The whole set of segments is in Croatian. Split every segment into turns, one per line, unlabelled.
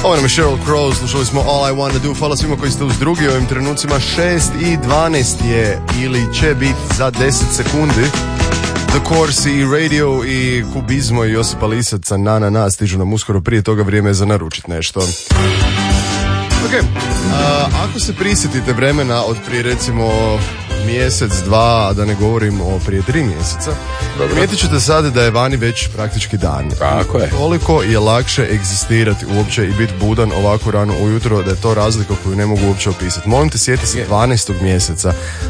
Ovo nam je Sheryl Crow, slušali smo All I Wanna Do. Hvala svima koji ste uz drugi u ovim trenucima. 6:12 je ili će biti za 10 sekundi. The Corsi i Radio i Kubizmo i Josipa Lisaca na stižu nam uskoro. Prije toga vrijeme je za naručiti nešto. Ok, ako se prisjetite vremena od prije recimo mjesec, dva, a da ne govorim o prije 3 mjeseca, primijetit ćete sada da je vani već praktički dan.
Tako je.
Toliko je lakše egzistirati uopće i biti budan ovako rano ujutro da je to razlika koju ne mogu uopće opisati. Molim te, sjeti se 12. mjeseca,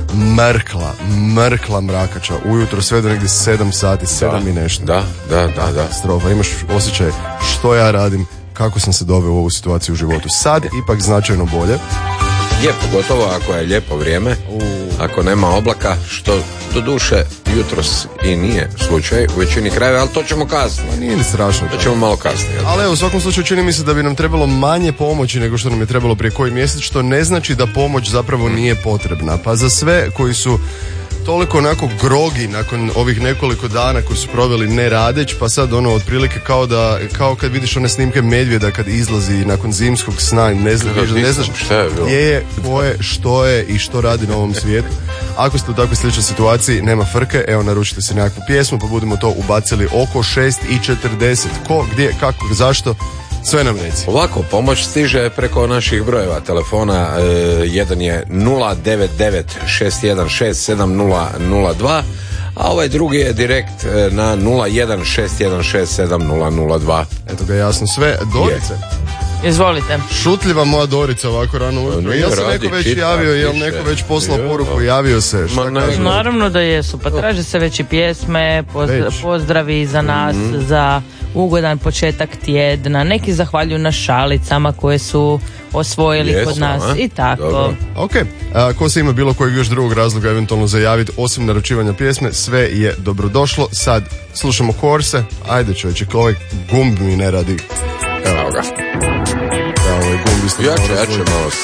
mrkla mrakača, ujutro sve do negdje 7 sati, 7 i nešto.
Da.
Katastrofa, imaš osjećaj što ja radim, kako sam se doveo u ovu situaciju u životu. Sad ipak značajno bolje.
Je, pogotovo ako je lijepo vrijeme, ako nema oblaka, što do duše jutros i nije slučaj u većini krajeva, ali to ćemo kasnije.
Nije ni strašno.
To ćemo malo kasnije.
Ali evo, u svakom slučaju čini mi se da bi nam trebalo manje pomoći nego što nam je trebalo prije koji mjesec, što ne znači da pomoć zapravo nije potrebna. Pa za sve koji su toliko onako grogi nakon ovih nekoliko dana koji su proveli ne radeć, pa sad ono otprilike kao kad vidiš one snimke medvjeda kad izlazi nakon zimskog sna, ne znaš gdje je, ko je, što je i što radi na ovom svijetu. Ako ste u takvoj sličnoj situaciji, nema frke, evo naručite se nekakvu pjesmu pa budemo to ubacili oko 6:40. Ko, gdje, kako, zašto? Sve nam reci.
Ovako, pomoć stiže preko naših brojeva telefona. Jedan je 099-616-7002, a ovaj drugi je direkt na 01-616-7002.
Eto ga, jasno sve. Dorice.
Izvolite.
Šutljiva moja Dorica ovako rano ujutro. Jel se neko već javio, jel neko već poslao poruku, javio se?
Naravno da jesu, pa traže se već i pjesme, pozdravi za nas, za ugodan početak tjedna, neki zahvaljuju na šalicama koje su osvojili kod nas i tako. Dobro.
Ok, ko se ima bilo kojeg još drugog razloga eventualno zajaviti osim naručivanja pjesme, sve je dobrodošlo. Sad slušamo Korse, ajde čovječe, ovaj gumb mi ne radi.
Evo ga.
Ovaj gumb isto
jače malo